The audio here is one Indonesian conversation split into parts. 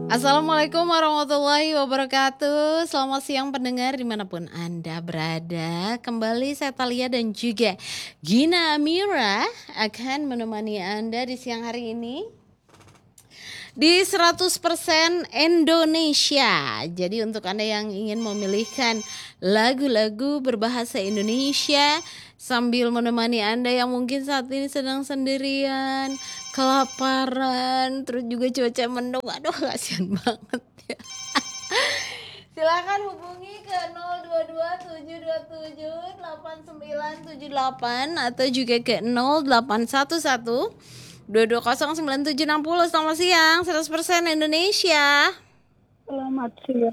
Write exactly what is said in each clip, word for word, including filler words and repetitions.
Assalamualaikum warahmatullahi wabarakatuh. Selamat siang pendengar dimanapun Anda berada. Kembali saya Thalia dan juga Gina Amira akan menemani Anda di siang hari ini di seratus persen Indonesia. Jadi untuk Anda yang ingin memilihkan lagu-lagu berbahasa Indonesia sambil menemani Anda yang mungkin saat ini sedang sendirian, kelaparan, terus juga cuaca mendung, aduh kasihan banget ya. Silakan hubungi ke nol dua dua tujuh dua tujuh delapan sembilan tujuh delapan atau juga ke nol delapan satu satu dua dua nol sembilan tujuh enam nol. Selamat siang, seratus persen Indonesia. Selamat siang.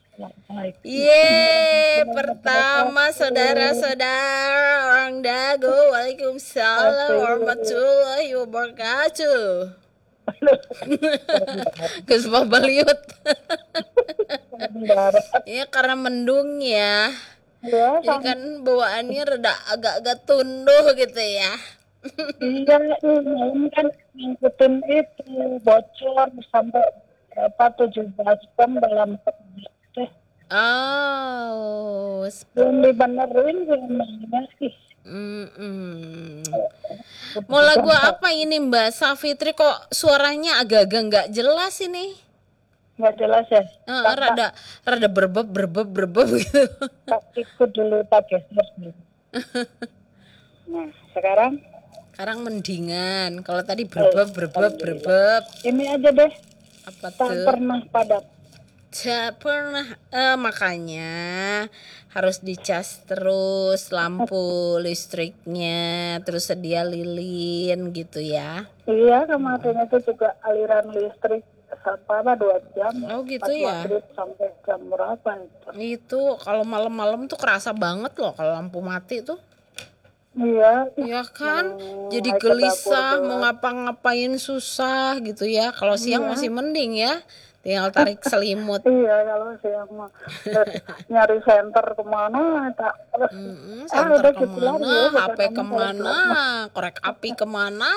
Yeay, pertama saudara-saudara orang Dago. Waalaikumsalam warahmatullahi wabarakatuh. Kesempah Baliut. Ya karena mendung ya. Jadi kan bawaannya rada agak-agak tunduh gitu ya. Iya, ini kan ngikutin itu bocor sampai berapa tujuh belas jam dalam teh. Oh, belum dibenerin gimana sih? Mm-mm. Mau lagu apa ini Mbak Safitri, kok suaranya agak-agak nggak jelas ini? Nggak jelas ya? Uh, rada rada berbeb berbeb berbeb gitu. Tak ikut dulu tak geser nih. Nah sekarang? Sekarang mendingan. Kalau tadi berbeb berbeb berbeb. Ini aja deh. Apa tak tuh? pernah padam. Tak pernah, eh, makanya harus dicas terus lampu listriknya, terus sedia lilin gitu ya. Iya, kemarin itu juga aliran listrik sampai dua jam. Oh gitu ya. Sampai jam berapa itu? Itu kalau malam-malam tuh kerasa banget loh kalau lampu mati tuh. Iya. Ya kan, mau jadi gelisah, mau ngapa-ngapain susah gitu ya. Kalau siang iya. Masih mending ya. Tinggal tarik selimut. Iya, kalau siang mah nyari senter kemana, tak. Mm-hmm, senter ah, kemana, ya, H P kemana, korek api kemana.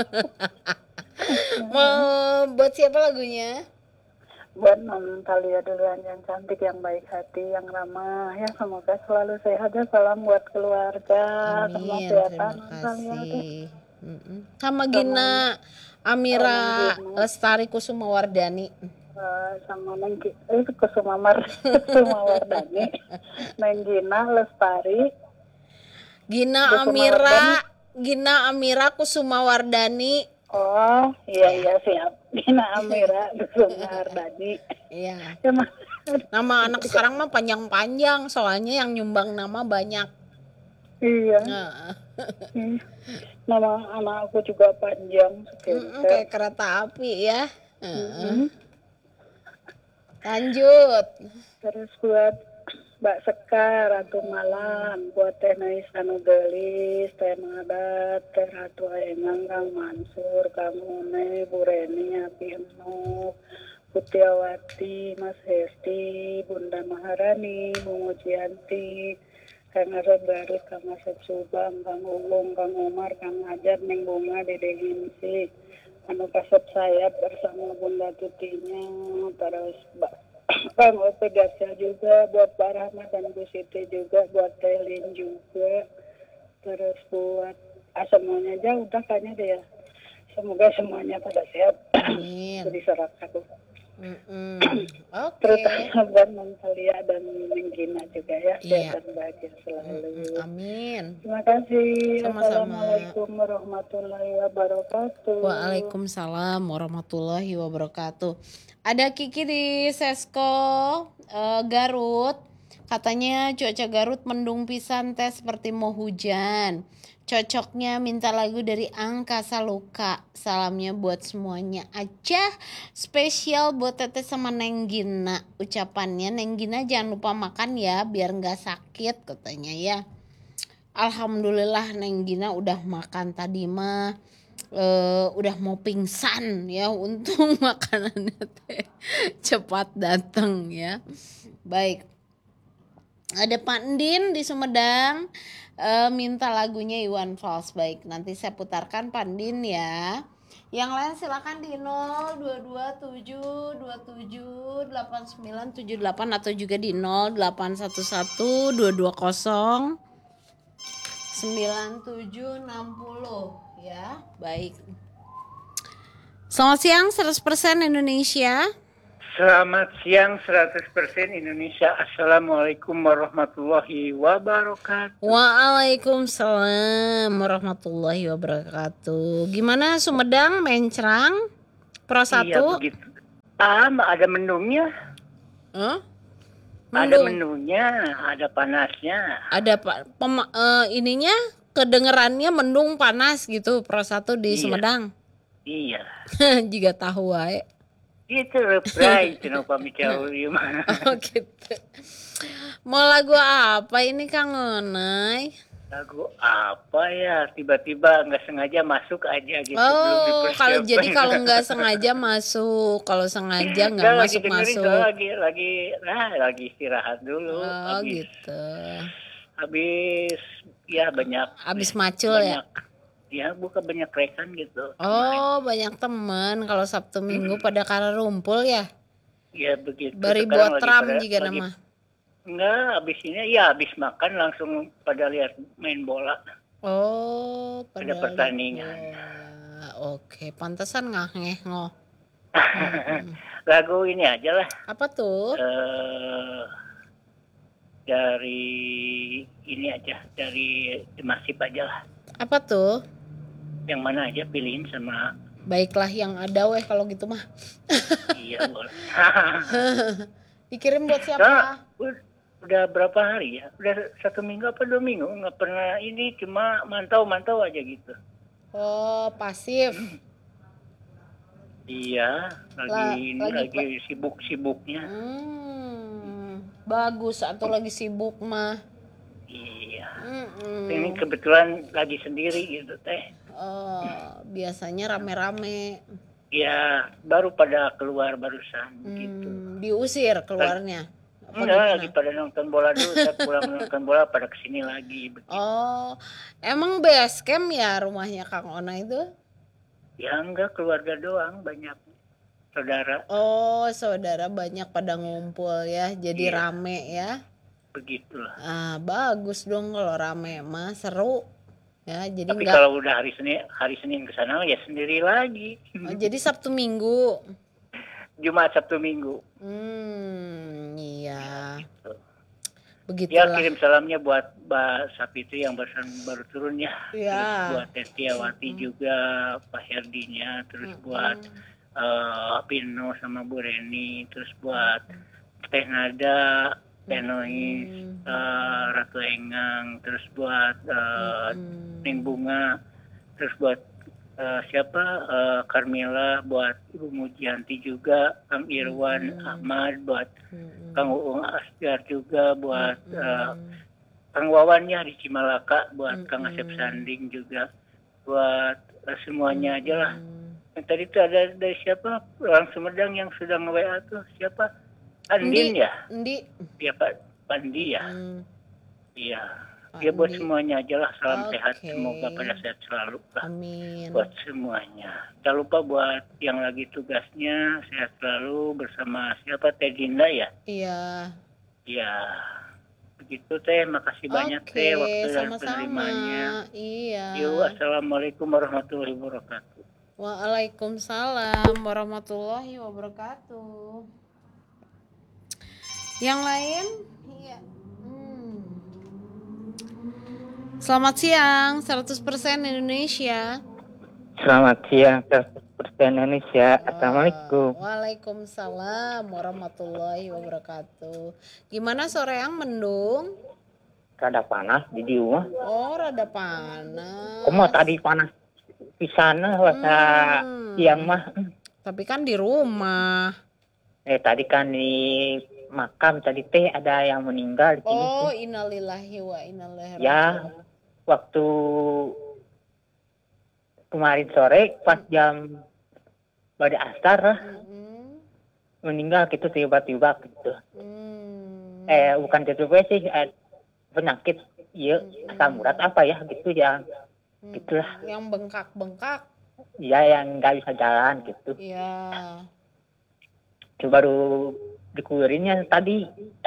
Mau buat siapa lagunya? Buat non Thalia duluan, yang cantik, yang baik hati, yang ramah. Ya semoga selalu sehat ya. Salam buat keluarga. Amin, terima kasih. Mm-hmm. Sama Gina Amira Lestari Kusuma Wardani. Uh, sama Neng eh, Kusuma Mar Kusuma Wardani, Neng Gina Lestari, Gina Kusuma Amira Wardani. Gina Amira Kusuma Wardani. Oh iya iya siap. Gina Amira Kusuma Wardani. Iya. Nama anak sekarang mah panjang-panjang, soalnya yang nyumbang nama banyak. Iya. Nah. Nama anak aku juga panjang. Mm-mm, kayak kereta api ya. Mm-hmm. Lanjut. Terus buat Mbak Sekar, Ratu Malam, buat Teh Naisa Nugelis, Teh Madat, Teh Ratu Aengang, Kang Mansur, Kang Une, Bu Reni, Api Enuk, Putiawati, Mas Hesti, Bunda Maharani, Bu Mujianti, Kang Arad Garut, Kang Asep Subang, Kang Ulung, Kang Umar, Kang Ajar, Neng Bunga, Dede Hinsi, anu kasep sayap bersama Bunda Tutinya, terus Kang Ope Garcia juga, buat Pak Rahmat dan Bu Siti juga, buat Telin juga, terus buat ah, semuanya aja udah kayaknya deh ya. Semoga semuanya pada sehat. Amin. Jadi serak aku. Mm-hmm. Oke. Terus buat Nong Thalia dan Gina juga ya, yeah. Dan bahagia selalu. Mm-hmm. Amin. Terima kasih. Sama-sama. Assalamualaikum warahmatullahi wabarakatuh. Waalaikumsalam warahmatullahi wabarakatuh. Ada Kiki di Sesko uh, Garut. Katanya cuaca Garut mendung pisan teh seperti mau hujan. Cocoknya minta lagu dari Angkasa Luka. Salamnya buat semuanya aja. Spesial buat Teteh sama Neng Gina. Ucapannya Neng Gina jangan lupa makan ya biar gak sakit katanya ya. Alhamdulillah Neng Gina udah makan tadi mah. Uh, udah mau pingsan ya. Untung makanannya teh cepat datang ya. Baik. Ada Pak Ndin di Sumedang uh, minta lagunya Iwan Fals. Baik, nanti saya putarkan Pak Ndin ya. Yang lain silakan di nol dua dua tujuh dua tujuh delapan sembilan tujuh delapan atau juga di nol delapan satu satu dua dua nol sembilan tujuh enam nol ya. Baik. Selamat siang seratus persen Indonesia. Selamat siang seratus persen Indonesia. Assalamualaikum warahmatullahi wabarakatuh. Waalaikumsalam warahmatullahi wabarakatuh. Gimana Sumedang, Mencrang, Pro Iya satu? begitu. Ah, ada menunya. Huh? Ada Mendung. menunya, ada panasnya. Ada pak pema- eh, ininya kedengerannya mendung panas gitu Pro satu di Iya. Sumedang. Iya. Juga tahu wae. Itu reply cina pami jauh mah. Oh gitu. Mau lagu apa ini Kang Onai? Lagu apa ya? Tiba-tiba nggak sengaja masuk aja gitu. belum Oh, dipersiapkan. kalau jadi kalau nggak sengaja masuk, kalau sengaja nggak Nggak, lagi masuk dengerin, masuk. soalnya lagi lagi nah lagi istirahat dulu. Oh habis gitu. habis ya banyak. Abis macul ya. banyak ya bukan banyak rekan gitu. Oh banyak teman. Kalau Sabtu Minggu pada kara rumpul ya. Ya begitu. Bari Sekarang buat lagi tram pada- juga lagi- nama. Enggak, habis ini ya habis makan langsung pada lihat main bola. Oh pada Ada pertandingan. bola. Oke, pantesan ngeh ngoh. Lagu ini aja lah. Apa tuh? eh dari ini aja, dari Masif aja lah. Apa tuh? Yang mana aja pilihin sama Baiklah yang ada weh kalau gitu mah. iya boleh. Dikirim buat Nah, siapa? ud- udah berapa hari ya? Udah satu minggu apa dua minggu nggak pernah ini, cuma mantau-mantau aja gitu. Oh pasif. Iya, lagi La- ini lagi lagi sibuk-sibuknya. Hmm, bagus atau lagi sibuk mah. Iya. Mm-mm. Ini kebetulan lagi sendiri gitu teh. Oh, biasanya rame-rame. Ya, baru pada keluar barusan gitu. Hmm, diusir keluarnya. Apa Enggak, gimana? lagi pada nonton bola dulu. Saya pulang nonton bola pada kesini lagi. Begitu. Oh, emang base camp ya rumahnya Kang Ona itu? Ya enggak, keluarga doang banyak saudara. Oh, saudara banyak pada ngumpul ya, jadi Iya. rame ya. Begitulah. Ah, bagus dong kalau rame mah seru. Ya, jadi Tapi enggak. kalau udah hari Senin, hari Senin ke sana ya sendiri lagi. Oh, jadi Sabtu Minggu. Jumat, Sabtu, Minggu. Hmm, iya. Ya Begitulah. kirim salamnya buat Mbak Sapitri yang barusan baru turun ya. Ya. Terus buat Tetiawati juga, Pak Herdinya, terus buat eh, Pino sama Bu Reni, terus buat Teh Nada, Teh Nois, eh, Ratu Engang, terus buat eh, Hmm. Ning Bunga, terus buat eh, siapa eh, Carmela, buat Ibu Mujianti juga, Kang Irwan Ahmad, buat Hmm. Kang Uung Asgar juga, buat eh, Kang Wawannya di Cimalaka, buat Kang Asep Sanding juga, buat eh, semuanya aja lah. Yang tadi itu ada dari siapa? Orang Sumedang yang sudah nge-W A tuh siapa? Andin Endi, ya? Endi. Iya Pak Pandi ya? Hmm. Iya. Pak Ya buat Andi. semuanya aja lah, salam Oke. sehat, semoga pada sehat selalu lah. Amin. Buat semuanya. Jangan lupa buat yang lagi tugasnya sehat selalu bersama siapa, Teh Dinda ya? Iya. Ya, begitu Teh. Makasih banyak Oke, Teh waktu dan sama-sama. penerimanya. Iya. Yuk, assalamualaikum warahmatullahi wabarakatuh. Waalaikumsalam warahmatullahi wabarakatuh. Yang lain? Iya. Hmm. Selamat siang, seratus persen Indonesia. Selamat siang, seratus persen Indonesia. Assalamualaikum. Waalaikumsalam warahmatullahi wabarakatuh. Gimana soreang mendung? Rada panas di rumah. Oh, rada panas. Kamu tadi panas pisana wasa Hmm. siang mah. Tapi kan di rumah. Eh tadi kan di makam tadi teh ada yang meninggal di sini. Oh, tuh. innalillahi wa inna ilaihi Ya, raji'un. waktu kemarin sore pas jam pada asar lah, Mm-mm. meninggal gitu tiba-tiba gitu. Hmm. Eh bukan tiba-tiba sih eh, penyakit iya asam urat apa ya gitu ya. Hmm. Gitulah. Yang bengkak-bengkak. ya yang nggak bisa jalan gitu. Iya. Itu baru dikuburinnya tadi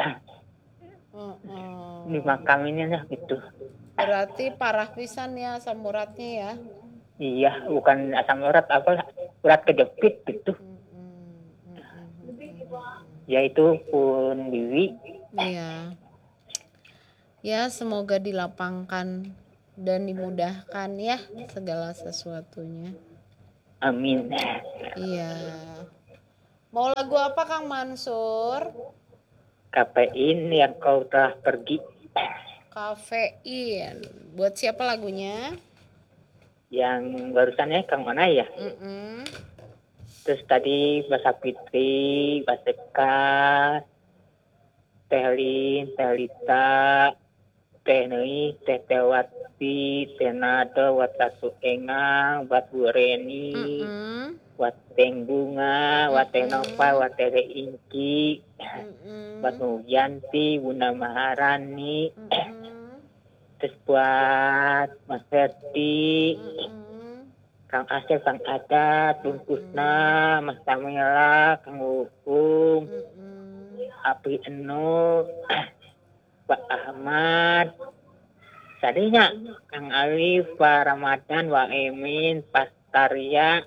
Mm-mm. di makam ini ya gitu. Berarti parah pisan ya asam uratnya ya. Iya, bukan asam urat apa urat kejepit gitu. Mm-mm. Mm-mm. Ya itu pun Bibi. Iya. Ya semoga dilapangkan dan dimudahkan ya segala sesuatunya. Amin. Iya. Mau lagu apa Kang Mansur? Kafein yang kau telah pergi. Kafein. Buat siapa lagunya? Yang barusannya Kang mana ya? Mm-mm. Terus tadi Basa Fitri, Baseka, Teh Lin, Teh Lita, Teh Nui, Teh Tewati, Teh Nado, Wat Satu Engang, Wat Bu Reni, Mm-mm. Wat Teng Bunga, Wat Teh Nova, Wat Teh Inki, Mm-mm. Wat Mujanti, Bunda Maharani, Mm-mm. terus buat Mas Ferdi, Mm-mm. Kang Asep, Kang Adat, Bung Kusna, Mas Tamila, Kang Ukung, Mm-mm. Api Enu, Pak Ahmad, tadinya Kang Alif, Pak Ramadan, Pak Emin, Pak Tarya,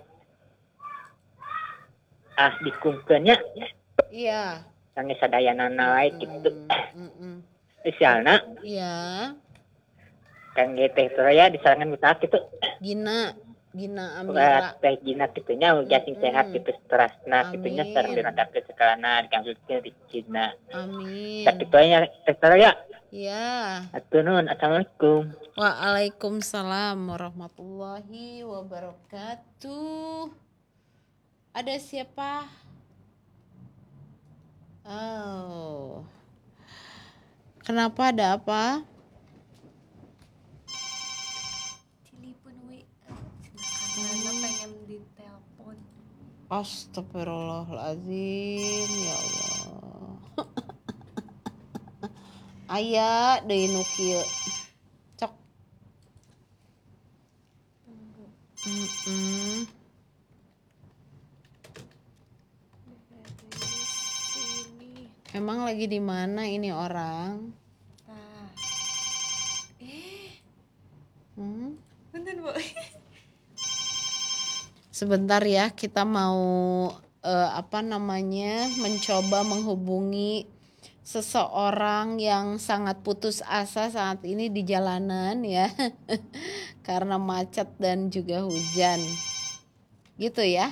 ah dikumpulnya, Iya. Kang Sadayana lain gitu. Mm-mm. Misalnya, Iya. Kang G T Surya disarankan minta gitu. Gina, Gina Buat Amira. teh Gina gitunya jasing sehat gitu strasna gitunya Amin. sareng dirandapkeun sekalana dikambilkeun di Cina. Amin. Tak kitu nya teh Surya. Ya. Atur nuhun. Assalamualaikum. Waalaikumsalam warahmatullahi wabarakatuh. Ada siapa? Oh. Kenapa, ada apa? Telepon we. Karena pengen ditelepon. Astagfirullahaladzim, ya Allah. Aya deui nu kieu. Cok. Mm-mm. Sini. Emang lagi di mana ini orang? Nah. Eh, Hmm? punten, Bu. Sebentar ya, kita mau eh, apa namanya mencoba menghubungi seseorang yang sangat putus asa saat ini di jalanan ya, karena macet dan juga hujan, gitu ya.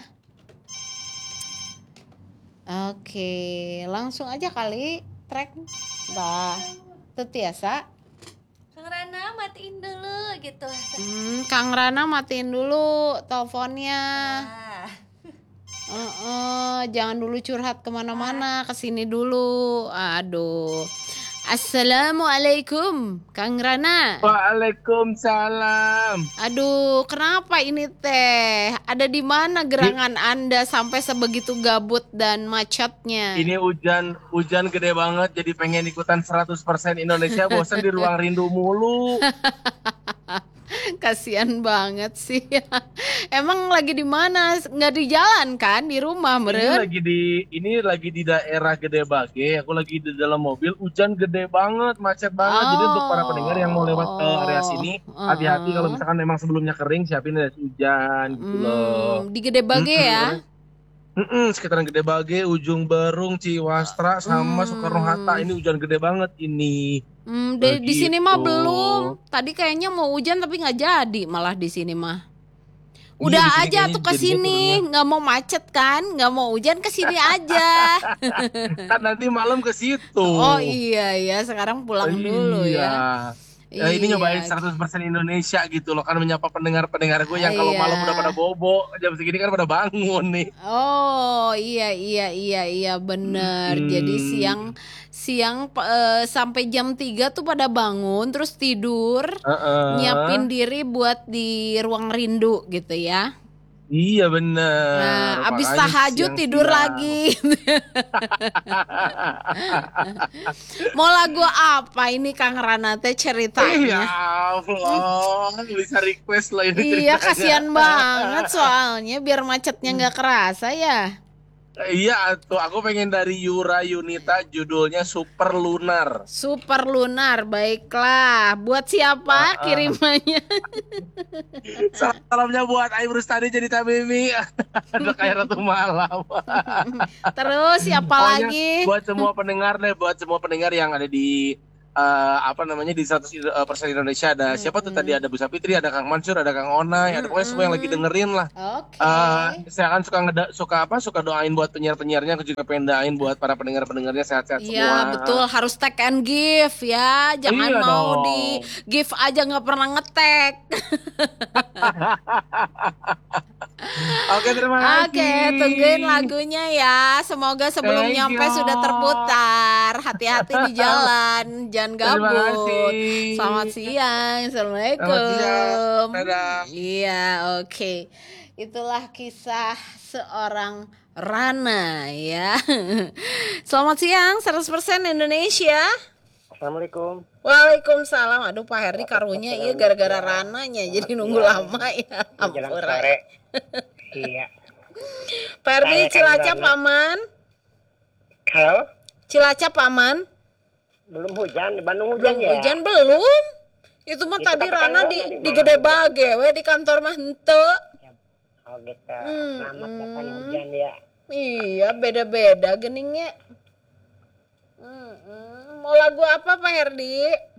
Oke, langsung aja kali track, bah, tetiasa. Kang Rana matiin dulu gitu. Hmm, Kang Rana matiin dulu teleponnya. Nah. Uh-uh, jangan dulu curhat kemana-mana, kesini dulu. Aduh. Assalamualaikum, Kang Rana. Waalaikumsalam. Aduh, kenapa ini teh? Ada di mana gerangan Anda sampai sebegitu gabut dan macetnya? Ini hujan hujan gede banget jadi pengen ikutan seratus persen Indonesia, bosan di ruang rindu mulu. Kasian banget sih. Emang lagi di mana? Nggak di jalan kan? Di rumah, Ini meren? lagi di ini lagi di daerah Gede Bage, aku lagi di dalam mobil, hujan gede banget, macet banget. Jadi untuk para pendengar yang mau lewat ke area sini, Oh, hati-hati kalau uh-uh. misalkan memang sebelumnya kering, siapin jas hujan gitu loh. Hmm, di Gede Bage ya? Mm-mm, sekitaran Gede Bage, Ujung Berung, Ciwastra, sama Soekarno Hatta. Ini hujan gede banget ini. Hmm, di, di sini Begitu. mah belum. Tadi kayaknya mau hujan tapi nggak jadi, malah di sini mah. Iya, Udah di sini aja kayaknya tuh ke jadinya sini, nggak mau macet kan? Nggak mau hujan ke sini aja. Kan nanti malam ke situ. Oh iya ya, sekarang pulang dulu Iya. ya. Ya, ini Iya. nyobain seratus persen Indonesia gitu loh, kan menyapa pendengar-pendengar gue yang kalau Iya. malam udah pada bobo, jam segini kan pada bangun nih. Oh iya iya iya iya bener. Hmm. Jadi siang siang eh, sampai jam tiga tuh pada bangun terus tidur, Heeh. nyiapin diri buat di ruang rindu gitu ya. Iya bener. Nah, abis Makanya tahajud tidur siang-siang. lagi. Mau lagu apa ini Kang Rana teh Eh, ya ceritanya? Allah, bisa request lah ini Iya, ceritanya. kasihan banget soalnya biar macetnya nggak kerasa ya. Iya tuh, aku pengen dari Yura Yunita, judulnya Super Lunar. Super Lunar, baiklah. Buat siapa Nah, kirimannya? salam salamnya buat Ayu Rustadi jadi Tamimi. Ada kayak Ratu Malam. Terus siapa Pokoknya lagi? buat semua pendengar deh, buat semua pendengar yang ada di eh, apa namanya di seratus persen Indonesia, ada siapa tuh tadi, ada Bu Sapitri, ada Kang Mansur, ada Kang Onai, ada pokoknya semua yang lagi Mm-mm. dengerin lah. Oke. Eh, saya akan suka ngeda, suka apa suka doain buat penyiar-penyiarnya, aku juga pengen doain buat para pendengar-pendengarnya sehat-sehat Iya semua. betul, harus tag and give ya. Jangan Iya mau dong. di give aja nggak pernah ngetag. Oke, terima kasih. Oke, tungguin lagunya ya. Semoga sebelum Thank nyampe you. sudah terputar. Hati-hati di jalan, jangan Terima gabut. kasih. Selamat siang, Selamat siang. assalamualaikum. Dadah. Iya, oke. Itulah kisah seorang Rana ya. Selamat siang, seratus persen Indonesia. Assalamualaikum. Waalaikumsalam. Aduh Pak Herdi karunya iya gara-gara Rananya jadi nunggu Iya. lama ya. Menjelang Ampun. sore. Iya. Pak Herdi Saya kan Cilacap Rana. aman? Halo? Cilacap aman? Belum hujan, di Bandung Belum hujan ya? hujan belum? Itu mah Itu tadi kata Rana Kang di Rana di di mana Gede hujan? Bage we di kantor mah henteu. Oh gitu. Hmm, Selamat hmm. datang hujan ya. Iya, beda-beda geningnya. Hmm, hmm. Mau lagu apa Pak Herdi?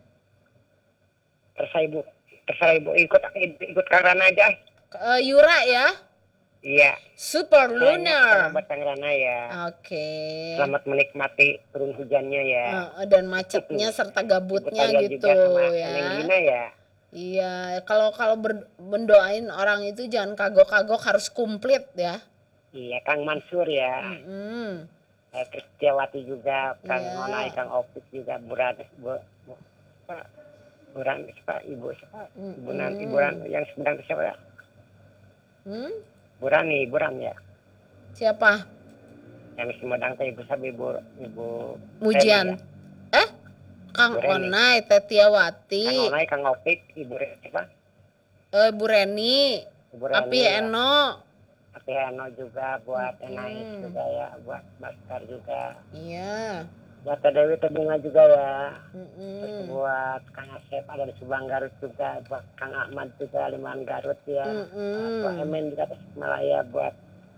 Terserah ibu. Terserah ibu ikut ikut Kang Rana aja. Eh, Yura ya? Iya. Super Sayangnya Lunar. kita buat Kang Rana ya. Oke. Selamat menikmati turun hujannya ya. Eh, dan macetnya serta Ibu gabutnya Talia gitu juga sama ya. Neng Gina ya. Iya, kalau kalau ber- mendoain orang itu jangan kagok-kagok, harus komplit ya. Iya, Kang Mansur ya. Mm-mm. Eh, Kristiawati juga, Kang Iya. Nonai, Kang Opik juga, Buran, Bu, Bu, Pak, Buran, siapa, Ibu, siapa, Ibu Nan, Ibu Ran, yang sedang siapa ya? Hmm? Burani, Buran ya. Siapa? Yang sedang teh Ibu Sabi, Ibu, Ibu. Mujian. Reni Eh? Kang Bu Reni. Onai, ya. Tetiawati, Kang Nonai, Kang Opik, Ibu Reni, siapa? eh, Bu Reni, Ibu Reni. Api ya. Eno. Api Eno juga, buat Mm-mm. Enai juga ya, buat Baskar juga. Iya. Buat Teh Dewi, Teh Bunga juga ya. Terus Mm-mm. buat Kang Asep ada di Subang Garut juga, buat Kang Ahmad juga Liman Garut ya, Mm-mm. buat Emen juga Tasikmalaya, buat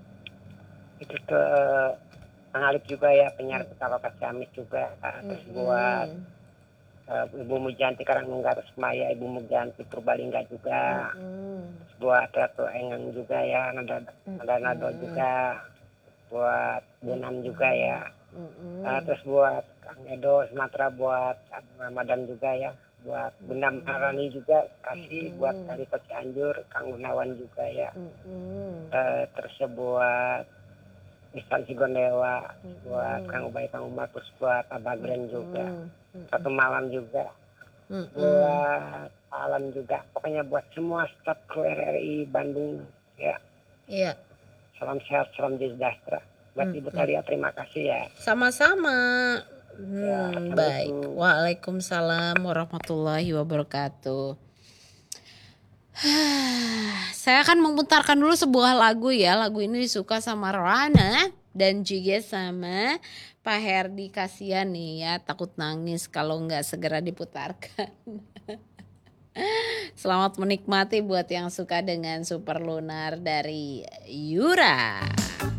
itu ke Kang Alif juga ya, penyiar Kalokat Ciamis juga, terus buat uh, Ibu Mujanti Karangnunggar Tasikmalaya, Ibu Mujanti Purbalingga juga, Mm-mm. terus buat Ratu Engang juga ya, Nada Nada Nado juga, buat Bunam juga ya. Mm-mm. Uh, terus buat Kang Edo Sumatera, buat Abu Ramadan juga ya, buat Bunda Maharani juga kasih, buat Karito Cianjur, Kang Gunawan juga ya. Mm-mm. Uh, terus buat Instansi Gondewa, buat Kang Ubay, Kang Umar, terus buat Abah Glen juga, Mm-mm. satu malam juga, Mm-mm. buat Alam juga, pokoknya buat semua staf kru R R I Bandung ya. Iya. Salam sehat, salam sejahtera. Buat Ibu Talia terima kasih ya. Sama-sama. Ya, Hmm, baik. Assalamualaikum. Waalaikumsalam warahmatullahi wabarakatuh. Saya akan memutarkan dulu sebuah lagu ya. Lagu ini disuka sama Rana dan juga sama Pak Herdi. Kasihan nih ya, takut nangis kalau nggak segera diputarkan. Selamat menikmati buat yang suka dengan Super Lunar dari Yura.